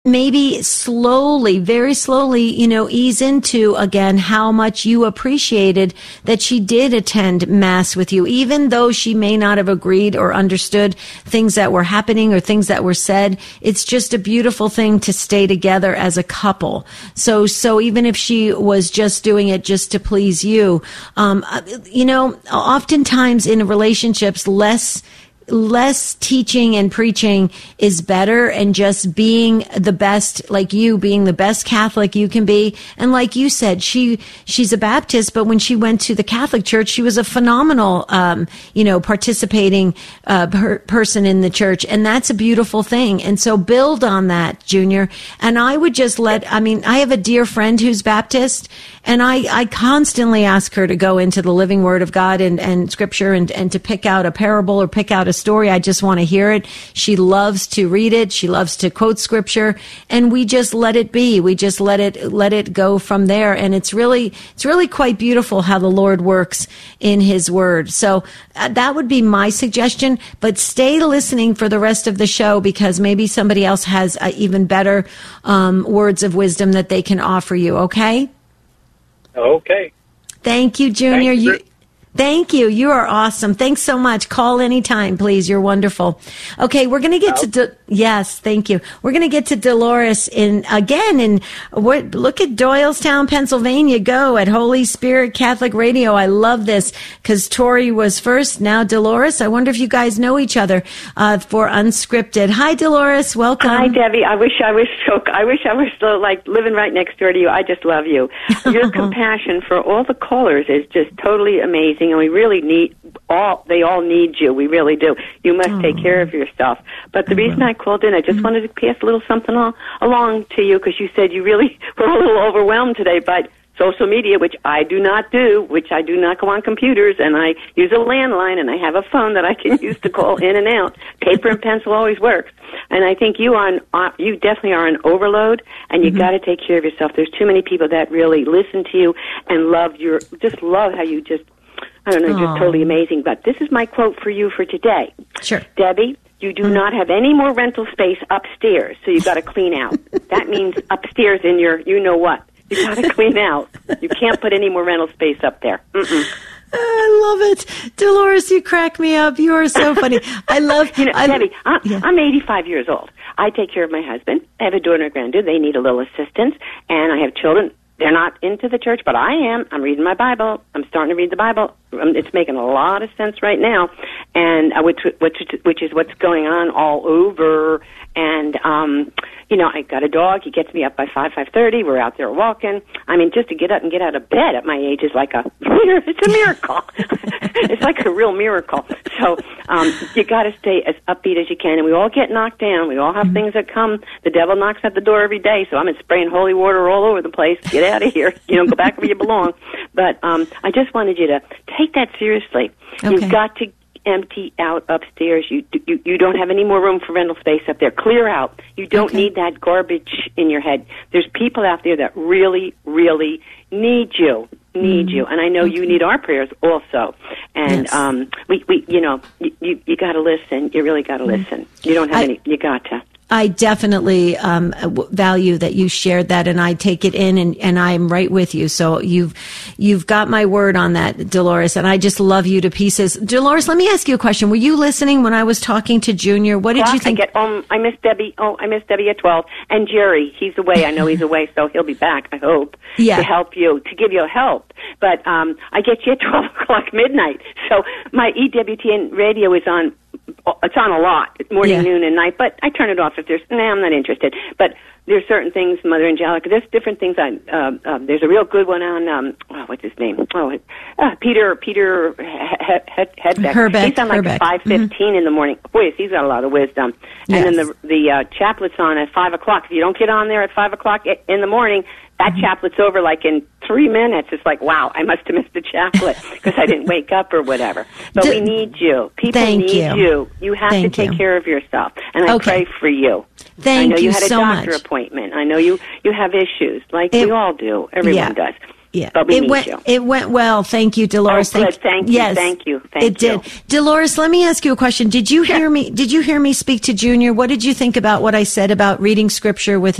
maybe slowly, very slowly, ease into again how much you appreciated that she did attend Mass with you, even though she may not have agreed or understood things that were happening or things that were said. It's just a beautiful thing to stay together as a couple. So even if she was just doing it just to please you, oftentimes in relationships, less teaching and preaching is better, and just being the best, like you being the best Catholic you can be. And like you said, she's a Baptist, but when she went to the Catholic Church, she was a phenomenal, participating person in the church. And that's a beautiful thing. And so build on that, Junior. And I would just I have a dear friend who's Baptist, and I constantly ask her to go into the living Word of God and Scripture and to pick out a parable or pick out a story. I just want to hear it. She loves to read it. She loves to quote Scripture, and we just let it be. We just let it go from there. And it's really quite beautiful how the Lord works in His Word. So that would be my suggestion. But stay listening for the rest of the show, because maybe somebody else has even better words of wisdom that they can offer you. Okay. Okay. Thank you, Junior. Thank you. You are awesome. Thanks so much. Call anytime, please. You're wonderful. Okay, we're going to get to yes, thank you. We're going to get to Dolores look at Doylestown, Pennsylvania. Go at Holy Spirit Catholic Radio. I love this because Tori was first. Now Dolores. I wonder if you guys know each other for Unscripted. Hi, Dolores. Welcome. Hi, Debbie. I wish I was still like living right next door to you. I just love you. Your compassion for all the callers is just totally amazing. And we really they all need you. We really do. You must take care of yourself. But the reason I called in, I just wanted to pass a little something along to you, because you said you really were a little overwhelmed today by social media, which I do not do, which I do not go on computers, and I use a landline, and I have a phone that I can use to call in and out. Paper and pencil always works. And I think you definitely are an overload, and you got to take care of yourself. There's too many people that really listen to you and love how you just, I don't know, just totally amazing. But this is my quote for you for today. Sure. Debbie, you do not have any more rental space upstairs, so you got to clean out. That means upstairs in your, you know what. You got to clean out. You can't put any more rental space up there. I love it. Dolores, you crack me up. You are so funny. I love... Debbie, I'm 85 years old. I take care of my husband. I have a daughter and a granddaughter. They need a little assistance. And I have children. They're not into the church, but I am. I'm reading my Bible. I'm starting to read the Bible. It's making a lot of sense right now, and which is what's going on all over. And I got a dog. He gets me up by 5:30. We're out there walking. I mean, just to get up and get out of bed at my age is like it's a miracle. It's like a real miracle. So you got to stay as upbeat as you can. And we all get knocked down. We all have things that come. The devil knocks at the door every day. So I'm spraying holy water all over the place. Get out of here. Go back where you belong. But I just wanted you to take that seriously. Okay. You've got to empty out upstairs. You don't have any more room for rental space up there. Clear out. You don't need that garbage in your head. There's people out there that really, really need you. And I know you need our prayers also. And you got to listen. You really got to listen. You don't have any. You got to. I definitely value that you shared that, and I take it in, and I'm right with you. So you've got my word on that, Dolores, and I just love you to pieces. Dolores, let me ask you a question. Were you listening when I was talking to Junior? What did you think? I miss Debbie. I miss Debbie at 12. And Jerry, he's away. I know he's away, so he'll be back, I hope, to help you, to give you help. But I get you at 12 o'clock midnight. So my EWTN radio is on. It's on a lot, morning, noon, and night, but I turn it off if I'm not interested. But there's certain things, Mother Angelica, there's different things. There's a real good one on, what's his name? Peter Hedbeck. He's on like 5:15 in the morning. Boy, he's got a lot of wisdom. Yes. And then the chaplet's on at 5 o'clock. If you don't get on there at 5 o'clock in the morning, that chaplet's over like in 3 minutes. It's like, wow, I must have missed the chaplet because I didn't wake up or whatever. But we need you. People need you. You have to take care of yourself. And I pray for you. Thank you so much. I know you had a doctor appointment. I know you have issues like we all do. Everyone does. Yeah, But we need you. It went well. Thank you, Dolores. Oh, good. Thank you. Yes, Thank you. It did. Dolores, let me ask you a question. Did you hear me? Did you hear me speak to Junior? What did you think about what I said about reading scripture with